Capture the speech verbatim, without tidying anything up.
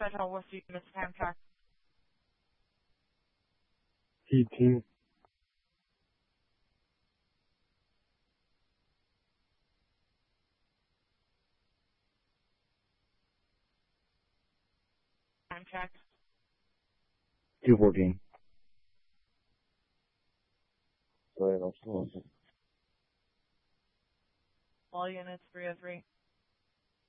Central West Units time check. Heating. Time check. two fourteen. Sorry, that's the one. All units three oh three.